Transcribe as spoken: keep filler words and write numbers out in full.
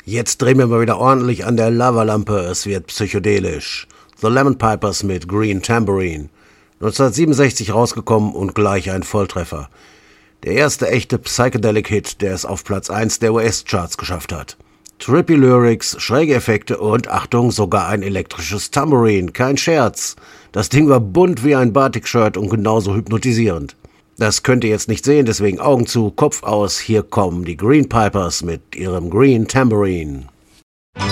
Jetzt drehen wir mal wieder ordentlich an der Lavalampe, es wird psychedelisch. The Lemon Pipers mit Green Tambourine. neunzehnhundertsiebenundsechzig rausgekommen und gleich ein Volltreffer. Der erste echte Psychedelic-Hit, der es auf Platz eins der U S-Charts geschafft hat. Trippy Lyrics, schräge Effekte und, Achtung, sogar ein elektrisches Tambourine. Kein Scherz. Das Ding war bunt wie ein Batik-Shirt und genauso hypnotisierend. Das könnt ihr jetzt nicht sehen, deswegen Augen zu, Kopf aus. Hier kommen die Green Pipers mit ihrem Green Tambourine.